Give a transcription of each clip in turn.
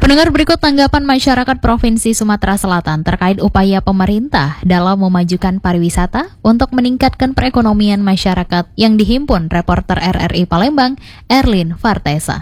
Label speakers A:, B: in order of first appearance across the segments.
A: Pendengar, berikut tanggapan masyarakat Provinsi Sumatera Selatan terkait upaya pemerintah dalam memajukan pariwisata untuk meningkatkan perekonomian masyarakat yang dihimpun reporter RRI Palembang, Erlin Fartesa.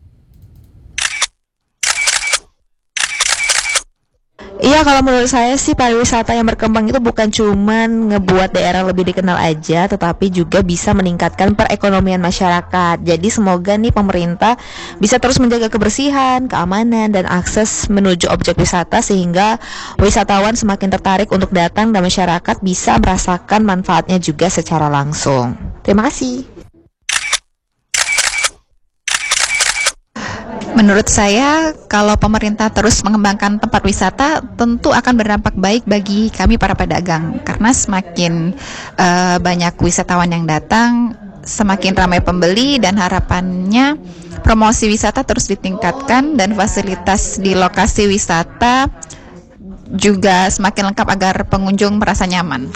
B: Iya, kalau menurut saya sih pariwisata yang berkembang itu bukan cuman ngebuat daerah lebih dikenal aja, tetapi juga bisa meningkatkan perekonomian masyarakat. Jadi semoga nih pemerintah bisa terus menjaga kebersihan, keamanan, dan akses menuju objek wisata sehingga wisatawan semakin tertarik untuk datang dan masyarakat bisa merasakan manfaatnya juga secara langsung. Terima kasih.
C: Menurut saya, kalau pemerintah terus mengembangkan tempat wisata, tentu akan berdampak baik bagi kami para pedagang. Karena semakin banyak wisatawan yang datang, semakin ramai pembeli, dan harapannya promosi wisata terus ditingkatkan dan fasilitas di lokasi wisata juga semakin lengkap agar pengunjung merasa nyaman.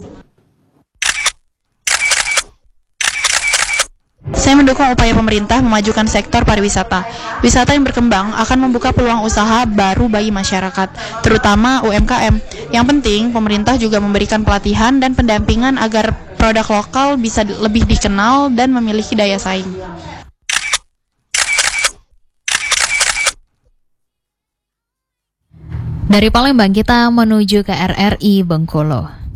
D: Saya mendukung upaya pemerintah memajukan sektor pariwisata. Wisata yang berkembang akan membuka peluang usaha baru bagi masyarakat, terutama UMKM. Yang penting, pemerintah juga memberikan pelatihan dan pendampingan agar produk lokal bisa lebih dikenal dan memiliki daya saing.
A: Dari Palembang kita menuju ke RRI Bengkulu.